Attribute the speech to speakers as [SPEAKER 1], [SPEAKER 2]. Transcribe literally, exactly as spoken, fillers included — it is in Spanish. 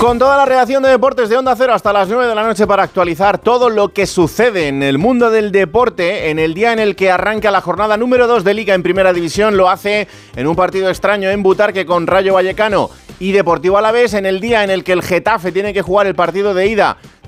[SPEAKER 1] Con toda la redacción de Deportes de Onda Cero hasta las nueve de la noche para actualizar todo lo que sucede en el mundo del deporte en el día en el que arranca la jornada número dos de Liga en Primera División. Lo hace en un partido extraño en Butarque con Rayo Vallecano y Deportivo Alavés, en el día en el que el Getafe tiene que jugar el partido de ida